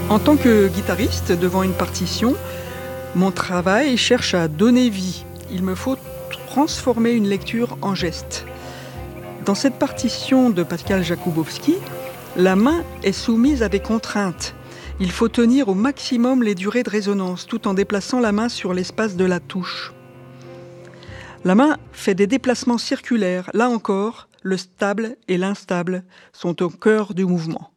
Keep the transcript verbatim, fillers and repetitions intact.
En tant que guitariste, devant une partition, mon travail cherche à donner vie. Il me faut transformer une lecture en geste. Dans cette partition de Pascal Jakubowski, la main est soumise à des contraintes. Il faut tenir au maximum les durées de résonance, tout en déplaçant la main sur l'espace de la touche. La main fait des déplacements circulaires. Là encore, le stable et l'instable sont au cœur du mouvement.